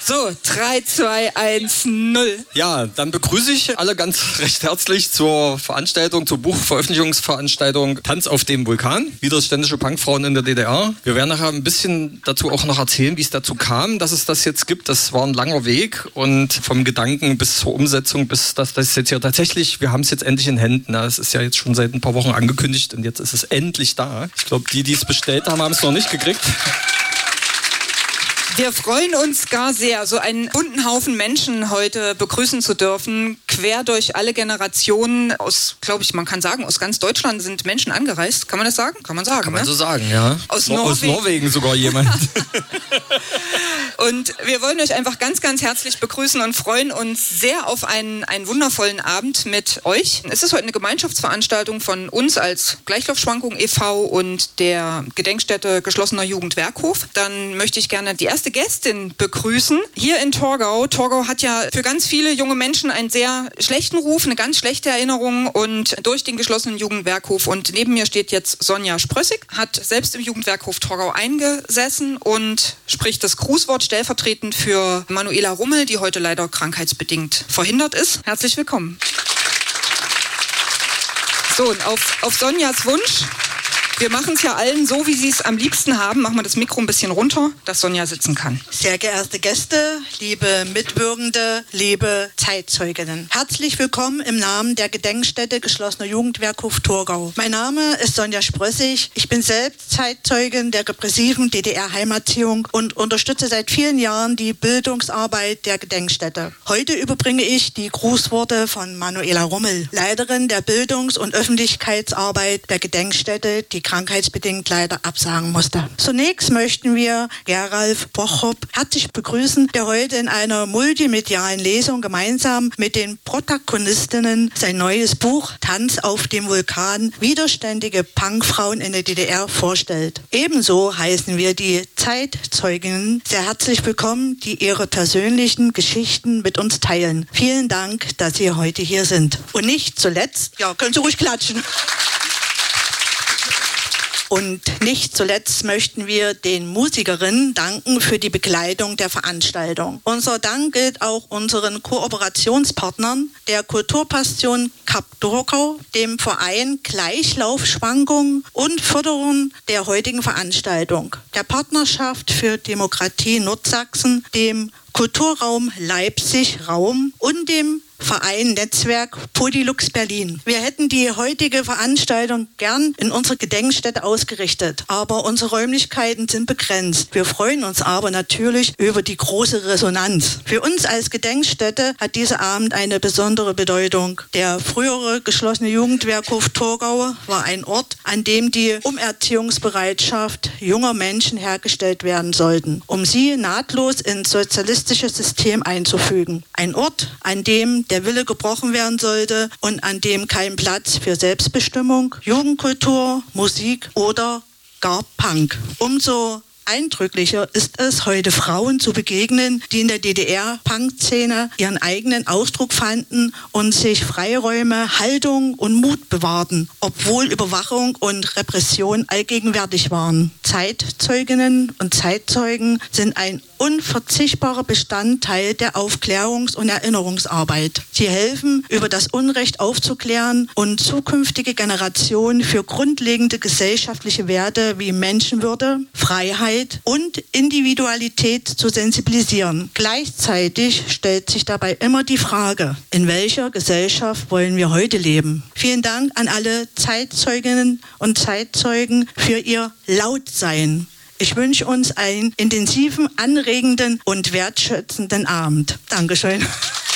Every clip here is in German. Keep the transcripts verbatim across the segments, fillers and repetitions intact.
So, drei, zwei, eins, null. Ja, dann begrüße ich alle ganz recht herzlich zur Veranstaltung, zur Buchveröffentlichungsveranstaltung Tanz auf dem Vulkan. Widerständische Punkfrauen in der D D R. Wir werden nachher ein bisschen dazu auch noch erzählen, wie es dazu kam, dass es das jetzt gibt. Das war ein langer Weg und vom Gedanken bis zur Umsetzung, bis das, das jetzt ja tatsächlich, wir haben es jetzt endlich in Händen. Es ist ja jetzt schon seit ein paar Wochen angekündigt und jetzt ist es endlich da. Ich glaube, die, die es bestellt haben, haben es noch nicht gekriegt. Wir freuen uns gar sehr, so einen bunten Haufen Menschen heute begrüßen zu dürfen. Quer durch alle Generationen aus, glaube ich, man kann sagen, aus ganz Deutschland sind Menschen angereist. Kann man das sagen? Kann man sagen, Kann man ne? so sagen, ja. Aus, no- Norwegen. aus Norwegen sogar jemand. Und wir wollen euch einfach ganz, ganz herzlich begrüßen und freuen uns sehr auf einen, einen wundervollen Abend mit euch. Es ist heute eine Gemeinschaftsveranstaltung von uns als Gleichlaufschwankungen e V und der Gedenkstätte Geschlossener Jugendwerkhof. Dann möchte ich gerne die erste Gästin begrüßen. Hier in Torgau. Torgau hat ja für ganz viele junge Menschen einen sehr schlechten Ruf, eine ganz schlechte Erinnerung und durch den geschlossenen Jugendwerkhof. Und neben mir steht jetzt Sonja Sprössig, hat selbst im Jugendwerkhof Torgau eingesessen und spricht das Grußwort stellvertretend für Manuela Rummel, die heute leider krankheitsbedingt verhindert ist. Herzlich willkommen. So, und auf, auf Sonjas Wunsch, wir machen es ja allen so, wie sie es am liebsten haben, machen wir das Mikro ein bisschen runter, dass Sonja sitzen kann. Sehr geehrte Gäste, liebe Mitwirkende, liebe Zeitzeuginnen. Herzlich willkommen im Namen der Gedenkstätte Geschlossener Jugendwerkhof Torgau. Mein Name ist Sonja Sprössig. Ich bin selbst Zeitzeugin der repressiven D D R-Heimerziehung und unterstütze seit vielen Jahren die Bildungsarbeit der Gedenkstätte. Heute überbringe ich die Grußworte von Manuela Rummel, Leiterin der Bildungs- und Öffentlichkeitsarbeit der Gedenkstätte, die krankheitsbedingt leider absagen musste. Zunächst möchten wir Geralf Bochop herzlich begrüßen, der heute in einer multimedialen Lesung gemeinsam mit den Protagonistinnen sein neues Buch Tanz auf dem Vulkan, widerständige Punkfrauen in der D D R vorstellt. Ebenso heißen wir die Zeitzeuginnen sehr herzlich willkommen, die ihre persönlichen Geschichten mit uns teilen. Vielen Dank, dass Sie heute hier sind. Und nicht zuletzt, ja, können Sie ruhig klatschen. Und nicht zuletzt möchten wir den Musikerinnen danken für die Begleitung der Veranstaltung. Unser Dank gilt auch unseren Kooperationspartnern, der Kulturpassion Kap Torgau, dem Verein Gleichlaufschwankungen und Förderung der heutigen Veranstaltung, der Partnerschaft für Demokratie Nordsachsen, dem Kulturraum Leipzig Raum und dem Verein Netzwerk Podilux Berlin. Wir hätten die heutige Veranstaltung gern in unserer Gedenkstätte ausgerichtet, aber unsere Räumlichkeiten sind begrenzt. Wir freuen uns aber natürlich über die große Resonanz. Für uns als Gedenkstätte hat dieser Abend eine besondere Bedeutung. Der frühere geschlossene Jugendwerkhof Torgau war ein Ort, an dem die Umerziehungsbereitschaft junger Menschen hergestellt werden sollten, um sie nahtlos ins sozialistische System einzufügen. Ein Ort, an dem der Wille gebrochen werden sollte und an dem kein Platz für Selbstbestimmung, Jugendkultur, Musik oder gar Punk. Umso eindrücklicher ist es, heute Frauen zu begegnen, die in der D D R-Punk-Szene ihren eigenen Ausdruck fanden und sich Freiräume, Haltung und Mut bewahrten, obwohl Überwachung und Repression allgegenwärtig waren. Zeitzeuginnen und Zeitzeugen sind ein unverzichtbarer Bestandteil der Aufklärungs- und Erinnerungsarbeit. Sie helfen, über das Unrecht aufzuklären und zukünftige Generationen für grundlegende gesellschaftliche Werte wie Menschenwürde, Freiheit und Individualität zu sensibilisieren. Gleichzeitig stellt sich dabei immer die Frage, in welcher Gesellschaft wollen wir heute leben? Vielen Dank an alle Zeitzeuginnen und Zeitzeugen für ihr Lautsein. Ich wünsche uns einen intensiven, anregenden und wertschätzenden Abend. Dankeschön.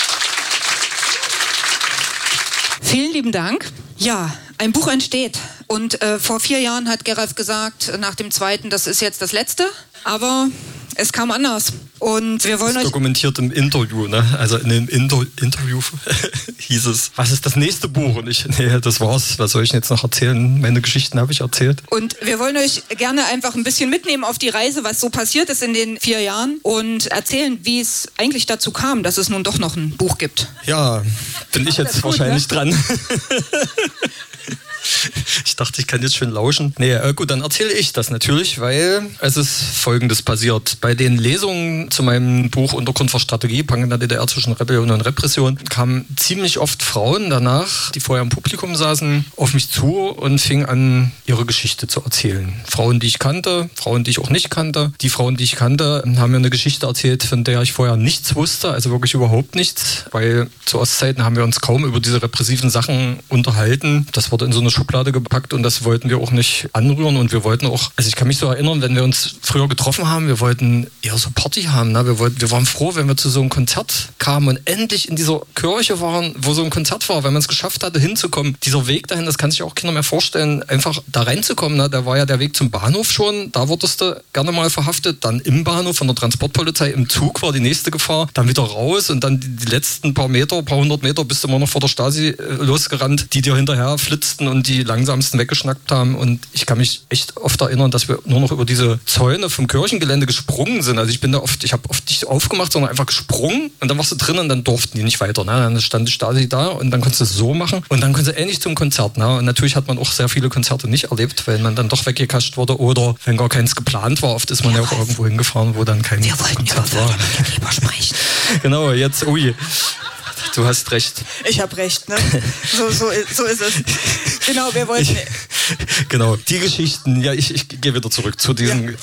Vielen lieben Dank. Ja, ein Buch entsteht. Und äh, vor vier Jahren hat Geralf gesagt, nach dem zweiten, das ist jetzt das letzte. Aber es kam anders. Und wir wollen das euch... dokumentiert im Interview, ne? Also in dem Inter- Interview hieß es, was ist das nächste Buch? Und ich, nee, das war's. Was soll ich denn jetzt noch erzählen? Meine Geschichten habe ich erzählt. Und wir wollen euch gerne einfach ein bisschen mitnehmen auf die Reise, was so passiert ist in den vier Jahren und erzählen, wie es eigentlich dazu kam, dass es nun doch noch ein Buch gibt. Ja, bin ich jetzt gut, wahrscheinlich ne? dran. Ich dachte, ich kann jetzt schön lauschen. Nee, äh, gut, dann erzähle ich das natürlich, weil es ist Folgendes passiert. Bei den Lesungen zu meinem Buch Untergrund für Strategie, Punk in der D D R zwischen Rebellion und Repression, kamen ziemlich oft Frauen danach, die vorher im Publikum saßen, auf mich zu und fingen an, ihre Geschichte zu erzählen. Frauen, die ich kannte, Frauen, die ich auch nicht kannte. Die Frauen, die ich kannte, haben mir eine Geschichte erzählt, von der ich vorher nichts wusste, also wirklich überhaupt nichts, weil zu Ostzeiten haben wir uns kaum über diese repressiven Sachen unterhalten. Das wurde in so eine Schublade gepackt und das wollten wir auch nicht anrühren und wir wollten auch, also ich kann mich so erinnern, wenn wir uns früher getroffen haben, wir wollten eher so Party haben, ne? wir, wollten, wir waren froh, wenn wir zu so einem Konzert kamen und endlich in dieser Kirche waren, wo so ein Konzert war, wenn man es geschafft hatte, hinzukommen. Dieser Weg dahin, das kann sich auch keiner mehr vorstellen, einfach da reinzukommen, ne? Da war ja der Weg zum Bahnhof schon, da wurdest du gerne mal verhaftet, dann im Bahnhof von der Transportpolizei, im Zug war die nächste Gefahr, dann wieder raus und dann die, die letzten paar Meter, paar hundert Meter bist du immer noch vor der Stasi äh, losgerannt, die dir hinterher flitzten und die langsamsten weggeschnackt haben und ich kann mich echt oft erinnern, dass wir nur noch über diese Zäune vom Kirchengelände gesprungen sind. Also ich bin da oft, ich habe oft nicht aufgemacht, sondern einfach gesprungen und dann warst du drin und dann durften die nicht weiter. Ne? Dann stand die Stasi da und dann konntest du es so machen und dann konntest du ähnlich zum Konzert. Ne? Und natürlich hat man auch sehr viele Konzerte nicht erlebt, weil man dann doch weggekascht wurde oder wenn gar keins geplant war. Oft ist man ja, ja auch irgendwo hingefahren, wo dann kein Wir wollten Konzert über war. Lieber sprechen. Genau, jetzt, ui. Du hast recht. Ich habe recht, ne? So, so, so ist es. Genau, wir wollten... Ich, genau, die Geschichten, ja, ich, ich gehe wieder zurück zu diesen... Ja.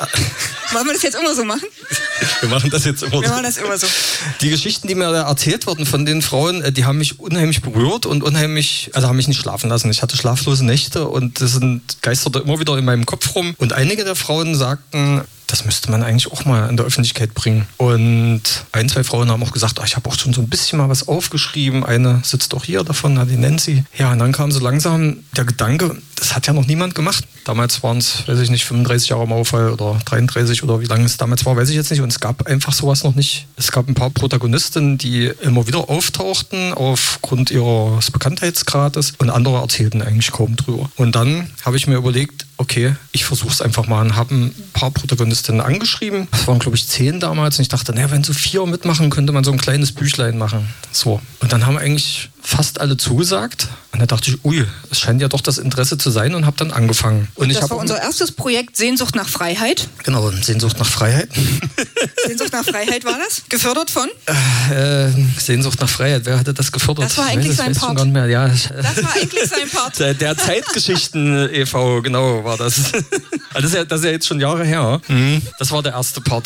Wollen wir das jetzt immer so machen? Wir machen das jetzt immer wir so. machen das immer so. Die Geschichten, die mir da erzählt wurden von den Frauen, die haben mich unheimlich berührt und unheimlich, also haben mich nicht schlafen lassen. Ich hatte schlaflose Nächte und das sind geisterte immer wieder in meinem Kopf rum. Und einige der Frauen sagten, das müsste man eigentlich auch mal in der Öffentlichkeit bringen. Und ein, zwei Frauen haben auch gesagt, ach, ich habe auch schon so ein bisschen mal was aufgeschrieben. Eine sitzt auch hier davon, die Nancy. Ja, und dann kam so langsam der Gedanke, das hat ja noch niemand gemacht. Damals waren es, weiß ich nicht, fünfunddreißig Jahre Mauerfall oder dreiunddreißig oder wie lange es damals war, weiß ich jetzt nicht. Und es gab einfach sowas noch nicht. Es gab ein paar Protagonistinnen, die immer wieder auftauchten aufgrund ihres Bekanntheitsgrades und andere erzählten eigentlich kaum drüber. Und dann habe ich mir überlegt, okay, ich versuche es einfach mal und habe ein paar Protagonistinnen angeschrieben. Das waren, glaube ich, zehn damals. Und ich dachte, naja, wenn so vier mitmachen, könnte man so ein kleines Büchlein machen. So. Und dann haben eigentlich fast alle zugesagt. Und da dachte ich, ui, es scheint ja doch das Interesse zu sein und habe dann angefangen. Und das ich war unser erstes Projekt Sehnsucht nach Freiheit. Genau, Sehnsucht nach Freiheit. Sehnsucht nach Freiheit war das? Gefördert von? Äh, Sehnsucht nach Freiheit, wer hatte das gefördert? Das war eigentlich sein Part. Gar nicht mehr. Ja, das war eigentlich sein Part. Der, der Zeitgeschichten e V, genau, war das. Das ist, ja, das ist ja jetzt schon Jahre her. Mhm. Das war der erste Part.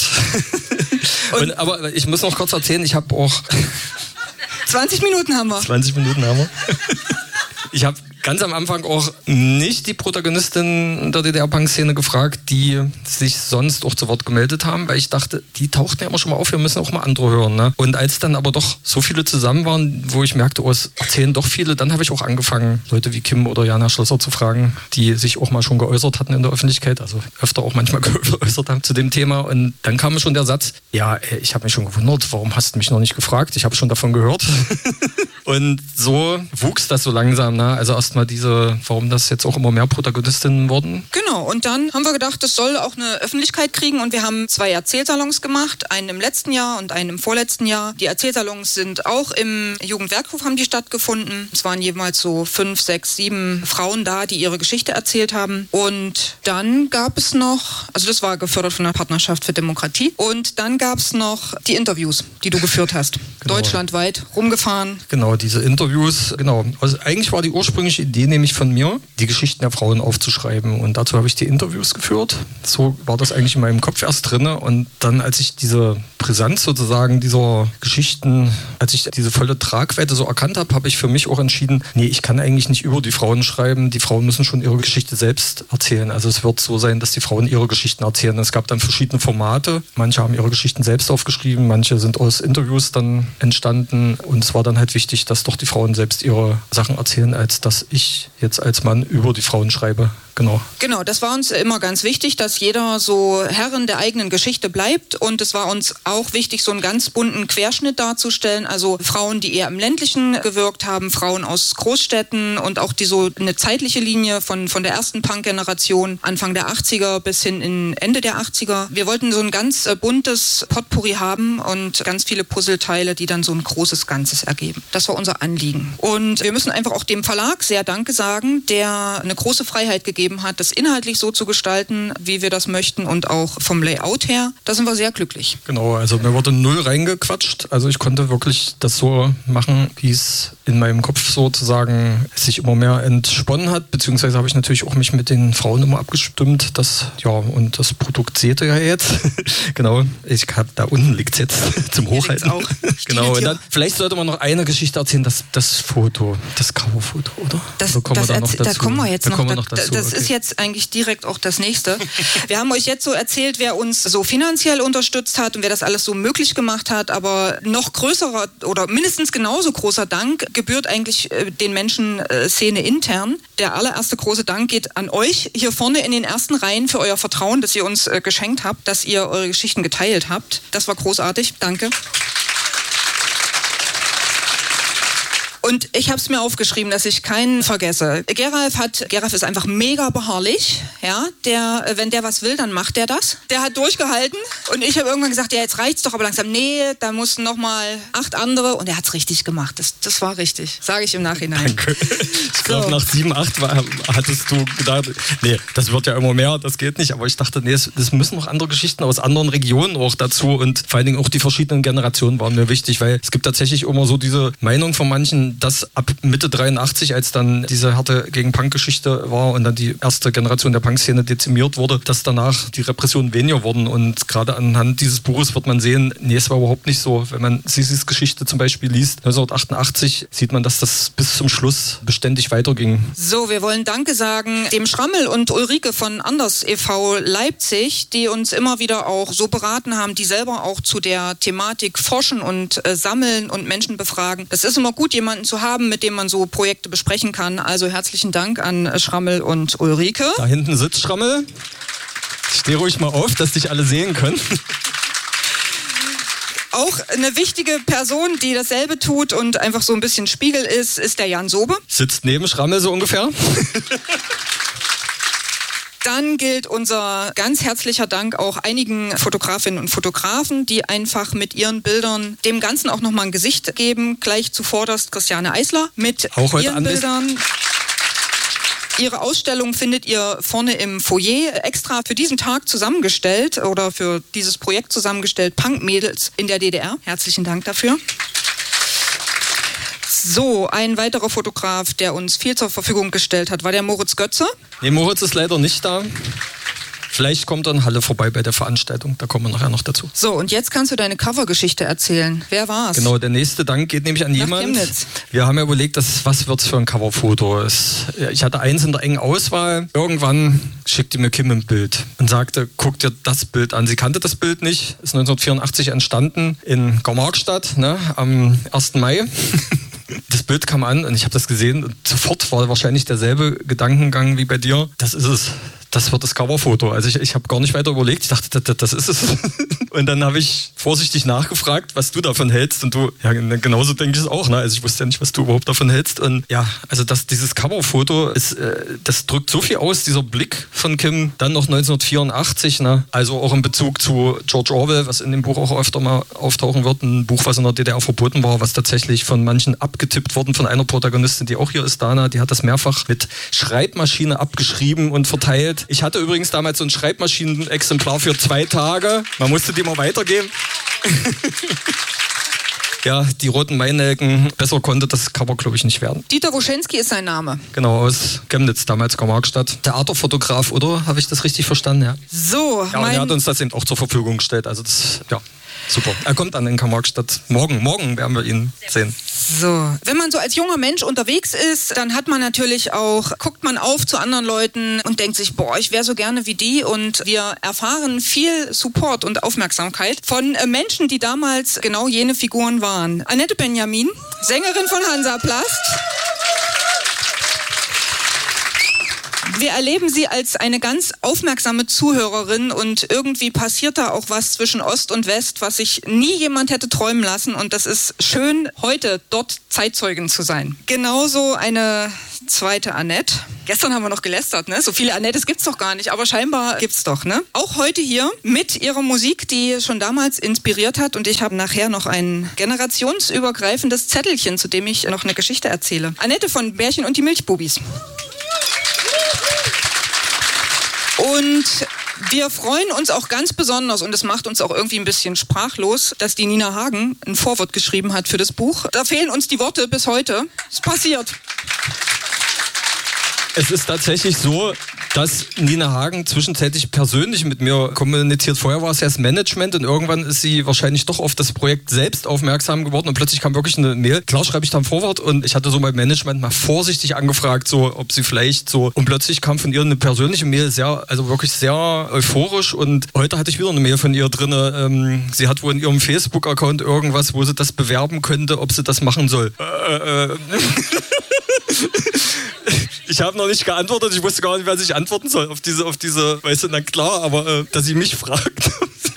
Und, Und, aber ich muss noch kurz erzählen, ich habe auch... zwanzig Minuten haben wir. zwanzig Minuten haben wir. Ich habe ganz am Anfang auch nicht die Protagonistin der D D R-Punk-Szene gefragt, die sich sonst auch zu Wort gemeldet haben, weil ich dachte, die tauchten ja immer schon mal auf, wir müssen auch mal andere hören. Ne? Und als dann aber doch so viele zusammen waren, wo ich merkte, oh, es erzählen doch viele, dann habe ich auch angefangen, Leute wie Kim oder Jana Schlösser zu fragen, die sich auch mal schon geäußert hatten in der Öffentlichkeit, also öfter auch manchmal geäußert haben zu dem Thema. Und dann kam schon der Satz, ja, ich habe mich schon gewundert, warum hast du mich noch nicht gefragt? Ich habe schon davon gehört. Und so wuchs das so langsam. Ne? Also erstmal diese, warum das jetzt auch immer mehr Protagonistinnen wurden. Genau, und dann haben wir gedacht, das soll auch eine Öffentlichkeit kriegen und wir haben zwei Erzählsalons gemacht, einen im letzten Jahr und einen im vorletzten Jahr. Die Erzählsalons sind auch im Jugendwerkhof, haben die stattgefunden. Es waren jeweils so fünf, sechs, sieben Frauen da, die ihre Geschichte erzählt haben. Und dann gab es noch, also das war gefördert von der Partnerschaft für Demokratie, und dann gab es noch die Interviews, die du geführt hast. Genau. Deutschlandweit rumgefahren. Genau, diese Interviews, genau. Also eigentlich war die ursprüngliche Idee nämlich von mir, die Geschichten der Frauen aufzuschreiben. Und dazu habe ich die Interviews geführt. So war das eigentlich in meinem Kopf erst drin. Und dann, als ich diese Brisanz sozusagen dieser Geschichten, als ich diese volle Tragweite so erkannt habe, habe ich für mich auch entschieden, nee, ich kann eigentlich nicht über die Frauen schreiben. Die Frauen müssen schon ihre Geschichte selbst erzählen. Also es wird so sein, dass die Frauen ihre Geschichten erzählen. Es gab dann verschiedene Formate. Manche haben ihre Geschichten selbst aufgeschrieben, manche sind aus Interviews dann entstanden. Und es war dann halt wichtig, dass doch die Frauen selbst ihre Sachen erzählen, als dass ich jetzt als Mann über die Frauen schreibe. genau. Genau, das war uns immer ganz wichtig, dass jeder so Herrin der eigenen Geschichte bleibt und es war uns auch wichtig, so einen ganz bunten Querschnitt darzustellen, also Frauen, die eher im ländlichen gewirkt haben, Frauen aus Großstädten und auch die so eine zeitliche Linie von, von der ersten Punk-Generation, Anfang der achtziger bis hin in Ende der achtziger. Wir wollten so ein ganz äh, buntes Potpourri haben und ganz viele Puzzleteile, die dann so ein großes Ganzes ergeben. Das war unser Anliegen. Und wir müssen einfach auch dem Verlag sehr Danke sagen, der eine große Freiheit gegeben hat, das inhaltlich so zu gestalten, wie wir das möchten und auch vom Layout her. Da sind wir sehr glücklich. Genau, also mir wurde null reingequatscht. Also ich konnte wirklich das so machen, wie es in meinem Kopf sozusagen sich immer mehr entsponnen hat. Beziehungsweise habe ich natürlich auch mich mit den Frauen immer abgestimmt. Das, ja, und das Produkt seht ihr ja jetzt. Genau, ich habe da unten liegt es jetzt zum Hochhalten. Auch. Genau, und dann, vielleicht sollte man noch eine Geschichte erzählen, das, das Foto, das Coverfoto, oder? Das, da kommen das wir dann noch dazu. Da kommen wir jetzt da noch. kommen wir Da, noch dazu. das okay. ist jetzt eigentlich direkt auch das Nächste. Wir haben euch jetzt so erzählt, wer uns so finanziell unterstützt hat und wer das alles so möglich gemacht hat, aber noch größerer oder mindestens genauso großer Dank gebührt eigentlich äh, den Menschen äh, Szene intern. Der allererste große Dank geht an euch hier vorne in den ersten Reihen für euer Vertrauen, das ihr uns äh, geschenkt habt, dass ihr eure Geschichten geteilt habt. Das war großartig. Danke. Und ich habe es mir aufgeschrieben, dass ich keinen vergesse. Geralf hat, Geralf ist einfach mega beharrlich, ja. Der, wenn der was will, dann macht der das. Der hat durchgehalten und ich habe irgendwann gesagt, ja, jetzt reicht's doch, aber langsam, nee, da mussten noch mal acht andere und er hat's richtig gemacht. Das, das war richtig, sage ich im Nachhinein. Danke. Ich glaube, So. nach sieben, acht war, hattest du gedacht, nee, das wird ja immer mehr, das geht nicht. Aber ich dachte, nee, es, es müssen noch andere Geschichten aus anderen Regionen auch dazu und vor allen Dingen auch die verschiedenen Generationen waren mir wichtig, weil es gibt tatsächlich immer so diese Meinung von manchen, dass ab Mitte dreiundachtzig, als dann diese harte Gegen-Punk-Geschichte war und dann die erste Generation der Punk-Szene dezimiert wurde, dass danach die Repressionen weniger wurden. Und gerade anhand dieses Buches wird man sehen, nee, es war überhaupt nicht so. Wenn man Sissis Geschichte zum Beispiel liest, neunzehnhundertachtundachtzig, sieht man, dass das bis zum Schluss beständig weiterging. So, wir wollen Danke sagen dem Schrammel und Ulrike von Anders e V Leipzig, die uns immer wieder auch so beraten haben, die selber auch zu der Thematik forschen und äh, sammeln und Menschen befragen. Das ist immer gut, jemanden zu haben, mit dem man so Projekte besprechen kann. Also herzlichen Dank an äh, Schrammel und Ulrike. Da hinten sitzt Schrammel. Steh ruhig mal auf, dass dich alle sehen können. Auch eine wichtige Person, die dasselbe tut und einfach so ein bisschen Spiegel ist, ist der Jan Sobe. Sitzt neben Schrammel so ungefähr. Dann gilt unser ganz herzlicher Dank auch einigen Fotografinnen und Fotografen, die einfach mit ihren Bildern dem Ganzen auch nochmal ein Gesicht geben. Gleich zuvorderst Christiane Eisler mit auch heute ihren Bildern. Ihre Ausstellung findet ihr vorne im Foyer extra für diesen Tag zusammengestellt oder für dieses Projekt zusammengestellt, Punk-Mädels in der D D R. Herzlichen Dank dafür. So, ein weiterer Fotograf, der uns viel zur Verfügung gestellt hat, war der Moritz Götze. Nee, Moritz ist leider nicht da. Vielleicht kommt er in Halle vorbei bei der Veranstaltung, da kommen wir nachher noch dazu. So, und jetzt kannst du deine Covergeschichte erzählen. Wer war's? Genau, der nächste Dank geht nämlich an Nach jemanden. Chemnitz. Wir haben ja überlegt, dass, was wird's für ein Coverfoto? Es, ich hatte eins in der engen Auswahl. Irgendwann schickte mir Kim ein Bild und sagte, guck dir das Bild an. Sie kannte das Bild nicht, ist neunzehnhundertvierundachtzig entstanden in Garmarkstadt, ne, am ersten Mai. Das Bild kam an und ich habe das gesehen und sofort war wahrscheinlich derselbe Gedankengang wie bei dir. Das ist es. Das wird das Coverfoto. Also ich, ich habe gar nicht weiter überlegt. Ich dachte, das, das ist es. Und dann habe ich vorsichtig nachgefragt, was du davon hältst. Und du, ja, genauso denke ich es auch. Ne? Also ich wusste ja nicht, was du überhaupt davon hältst. Und ja, also das, dieses Coverfoto, ist, äh, das drückt so viel aus, dieser Blick von Kim. Dann noch neunzehnhundertvierundachtzig, ne? Also auch in Bezug zu George Orwell, was in dem Buch auch öfter mal auftauchen wird. Ein Buch, was in der D D R verboten war, was tatsächlich von manchen abgetippt worden, von einer Protagonistin, die auch hier ist, Dana. Die hat das mehrfach mit Schreibmaschine abgeschrieben und verteilt. Ich hatte übrigens damals so ein Schreibmaschinenexemplar für zwei Tage. Man musste die mal weitergeben. Ja, die roten Mainelken. Besser konnte das Cover, glaube ich, nicht werden. Dieter Woschenski ist sein Name. Genau, aus Chemnitz, damals Garmarkstadt. Theaterfotograf, oder? Habe ich das richtig verstanden? Ja. So, Ja, und mein... er hat uns das eben auch zur Verfügung gestellt. Also das, ja, super. Er kommt dann in Garmarkstadt. Morgen, morgen werden wir ihn sehen. So, wenn man so als junger Mensch unterwegs ist, dann hat man natürlich auch, guckt man auf zu anderen Leuten und denkt sich, boah, ich wäre so gerne wie die, und wir erfahren viel Support und Aufmerksamkeit von äh, Menschen, die damals genau jene Figuren waren. Annette Benjamin, Sängerin von Hansaplast. Wir erleben sie als eine ganz aufmerksame Zuhörerin und irgendwie passiert da auch was zwischen Ost und West, was sich nie jemand hätte träumen lassen und das ist schön, heute dort Zeitzeugin zu sein. Genauso eine zweite Annette. Gestern haben wir noch gelästert, ne? So viele Annettes gibt's doch gar nicht, aber scheinbar gibt's doch, ne? Auch heute hier mit ihrer Musik, die schon damals inspiriert hat und ich habe nachher noch ein generationsübergreifendes Zettelchen, zu dem ich noch eine Geschichte erzähle. Annette von Bärchen und die Milchbubis. Und wir freuen uns auch ganz besonders, und es macht uns auch irgendwie ein bisschen sprachlos, dass die Nina Hagen ein Vorwort geschrieben hat für das Buch. Da fehlen uns die Worte bis heute. Es passiert. Es ist tatsächlich so, dass Nina Hagen zwischenzeitlich persönlich mit mir kommuniziert. Vorher war es ja das Management und irgendwann ist sie wahrscheinlich doch auf das Projekt selbst aufmerksam geworden und plötzlich kam wirklich eine Mail. Klar schreibe ich dann Vorwort und ich hatte so mein Management mal vorsichtig angefragt, so ob sie vielleicht so, und plötzlich kam von ihr eine persönliche Mail, sehr, also wirklich sehr euphorisch und heute hatte ich wieder eine Mail von ihr drin. Ähm, sie hat wohl in ihrem Facebook-Account irgendwas, wo sie das bewerben könnte, ob sie das machen soll. Äh, äh, Ich habe noch nicht geantwortet, ich wusste gar nicht, was ich antworten soll auf diese, auf diese, weißt du, na klar, aber äh, dass sie mich fragt.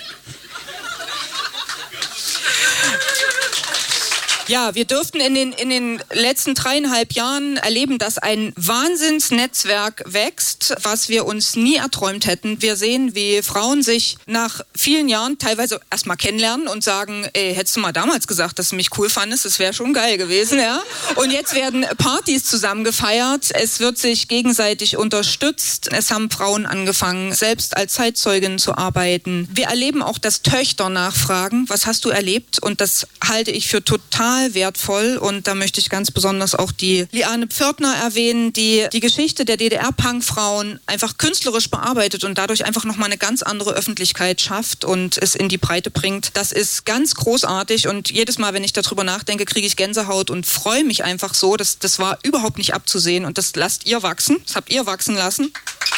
Ja, wir durften in den, in den letzten dreieinhalb Jahren erleben, dass ein Wahnsinnsnetzwerk wächst, was wir uns nie erträumt hätten. Wir sehen, wie Frauen sich nach vielen Jahren teilweise erstmal kennenlernen und sagen, ey, hättest du mal damals gesagt, dass du mich cool fandest, das wäre schon geil gewesen, ja. Und jetzt werden Partys zusammen gefeiert, es wird sich gegenseitig unterstützt, es haben Frauen angefangen, selbst als Zeitzeuginnen zu arbeiten. Wir erleben auch, dass Töchter nachfragen, was hast du erlebt? Und das halte ich für total wertvoll und da möchte ich ganz besonders auch die Liane Pförtner erwähnen, die die Geschichte der D D R-Punk-Frauen einfach künstlerisch bearbeitet und dadurch einfach nochmal eine ganz andere Öffentlichkeit schafft und es in die Breite bringt. Das ist ganz großartig und jedes Mal, wenn ich darüber nachdenke, kriege ich Gänsehaut und freue mich einfach so. Das, das war überhaupt nicht abzusehen und das lasst ihr wachsen, das habt ihr wachsen lassen.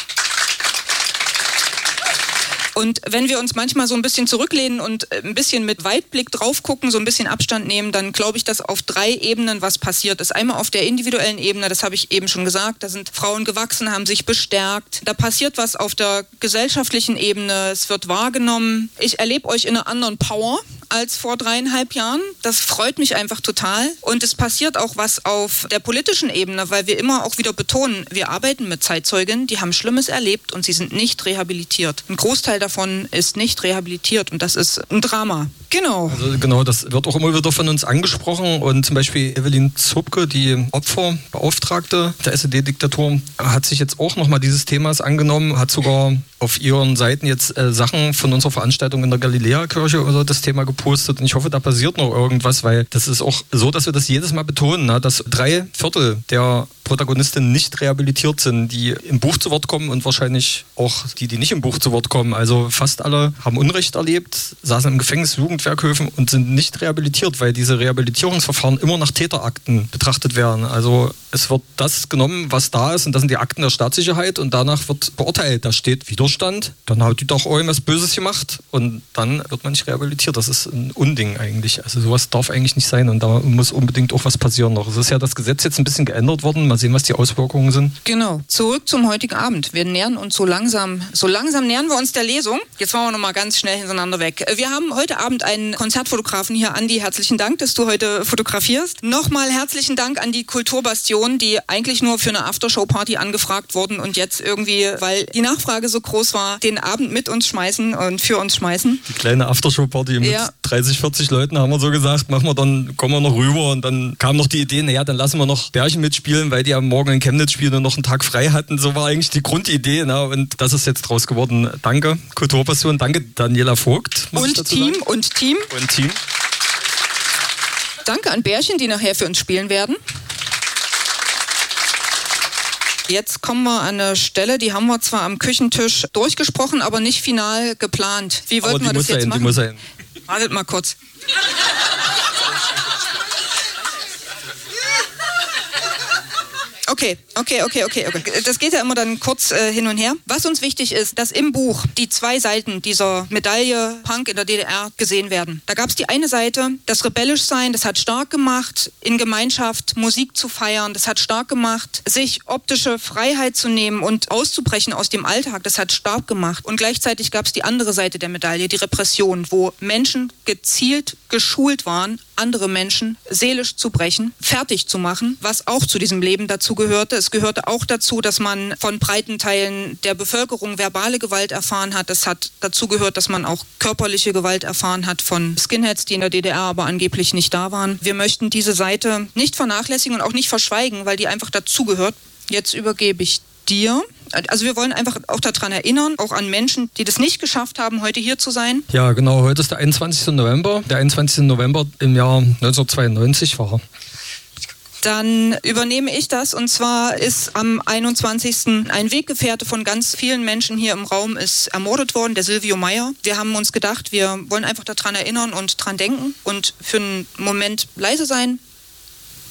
Und wenn wir uns manchmal so ein bisschen zurücklehnen und ein bisschen mit Weitblick drauf gucken, so ein bisschen Abstand nehmen, dann glaube ich, dass auf drei Ebenen was passiert ist. Einmal auf der individuellen Ebene, das habe ich eben schon gesagt, da sind Frauen gewachsen, haben sich bestärkt. Da passiert was auf der gesellschaftlichen Ebene, es wird wahrgenommen. Ich erlebe euch in einer anderen Power als vor dreieinhalb Jahren. Das freut mich einfach total. Und es passiert auch was auf der politischen Ebene, weil wir immer auch wieder betonen, wir arbeiten mit Zeitzeuginnen, die haben Schlimmes erlebt und sie sind nicht rehabilitiert. Ein Großteil davon ist nicht rehabilitiert und das ist ein Drama. Genau. Also genau, das wird auch immer wieder von uns angesprochen und zum Beispiel Evelyn Zupke, die Opferbeauftragte der S E D-Diktatur, hat sich jetzt auch nochmal dieses Themas angenommen, hat sogar auf ihren Seiten jetzt äh, Sachen von unserer Veranstaltung in der Galiläa-Kirche oder das Thema gepostet und ich hoffe, da passiert noch irgendwas, weil das ist auch so, dass wir das jedes Mal betonen, na, dass drei Viertel der Protagonistinnen nicht rehabilitiert sind, die im Buch zu Wort kommen und wahrscheinlich auch die, die nicht im Buch zu Wort kommen. Also fast alle haben Unrecht erlebt, saßen im Gefängnis, Jugendwerkhöfen und sind nicht rehabilitiert, weil diese Rehabilitierungsverfahren immer nach Täterakten betrachtet werden. Also es wird das genommen, was da ist und das sind die Akten der Staatssicherheit und danach wird beurteilt. Da steht Widerstand, dann hat die doch irgendwas Böses gemacht und dann wird man nicht rehabilitiert. Das ist ein Unding eigentlich. Also sowas darf eigentlich nicht sein und da muss unbedingt auch was passieren noch. Es ist ja das Gesetz jetzt ein bisschen geändert worden. Mal sehen, was die Auswirkungen sind. Genau. Zurück zum heutigen Abend. Wir nähern uns so langsam, so langsam nähern wir uns der Lesung. Jetzt machen wir nochmal ganz schnell hintereinander weg. Wir haben heute Abend einen Konzertfotografen hier. Andi, herzlichen Dank, dass du heute fotografierst. Nochmal herzlichen Dank an die Kulturbastion, die eigentlich nur für eine Aftershow-Party angefragt wurden und jetzt irgendwie, weil die Nachfrage so groß war, den Abend mit uns schmeißen und für uns schmeißen. Die kleine Aftershow-Party mit ja. dreißig, vierzig Leuten haben wir so gesagt, machen wir dann, kommen wir noch rüber und dann kam noch die Idee, naja, dann lassen wir noch Bärchen mitspielen, weil die am Morgen in Chemnitz spielen und noch einen Tag frei hatten. So war eigentlich die Grundidee. Na, und das ist jetzt draus geworden. Danke, Kulturpassion. Danke, Daniela Vogt. Und Team, sagen. und Team. Und Team. Danke an Bärchen, die nachher für uns spielen werden. Jetzt kommen wir an eine Stelle, die haben wir zwar am Küchentisch durchgesprochen, aber nicht final geplant. Wie wollten wir das jetzt sein, machen? Die muss sein. Wartet mal kurz. Okay, okay, okay, okay, okay. Das geht ja immer dann kurz äh, hin und her. Was uns wichtig ist, dass im Buch die zwei Seiten dieser Medaille Punk in der D D R gesehen werden. Da gab es die eine Seite, das rebellisch sein, das hat stark gemacht, in Gemeinschaft Musik zu feiern, das hat stark gemacht, sich optische Freiheit zu nehmen und auszubrechen aus dem Alltag, das hat stark gemacht. Und gleichzeitig gab es die andere Seite der Medaille, die Repression, wo Menschen gezielt geschult waren, andere Menschen seelisch zu brechen, fertig zu machen, was auch zu diesem Leben dazu gehörte. Es gehörte auch dazu, dass man von breiten Teilen der Bevölkerung verbale Gewalt erfahren hat. Es hat dazu gehört, dass man auch körperliche Gewalt erfahren hat von Skinheads, die in der D D R aber angeblich nicht da waren. Wir möchten diese Seite nicht vernachlässigen und auch nicht verschweigen, weil die einfach dazugehört. Jetzt übergebe ich dir. Also wir wollen einfach auch daran erinnern, auch an Menschen, die das nicht geschafft haben, heute hier zu sein. Ja, genau. Heute ist der einundzwanzigste November. Der einundzwanzigste November im Jahr neunzehnhundertzweiundneunzig war er. Dann übernehme ich das, und zwar ist am einundzwanzigsten ein Weggefährte von ganz vielen Menschen hier im Raum ist ermordet worden, der Silvio Meyer. Wir haben uns gedacht, wir wollen einfach daran erinnern und dran denken und für einen Moment leise sein,